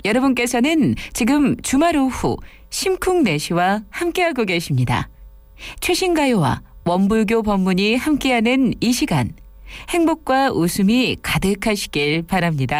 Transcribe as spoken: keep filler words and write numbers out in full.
여러분께서는 지금 주말 오후 심쿵 내시와 함께하고 계십니다. 최신 가요와 원불교 법문이 함께하는 이 시간, 행복과 웃음이 가득하시길 바랍니다.